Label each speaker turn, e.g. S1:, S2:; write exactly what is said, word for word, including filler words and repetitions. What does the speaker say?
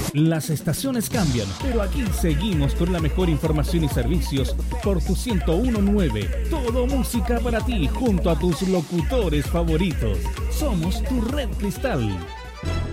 S1: Las estaciones cambian, pero aquí seguimos con la mejor información y servicios por tu ciento uno punto nueve. Todo música para ti junto a tus locutores favoritos. Somos tu Red Cristal.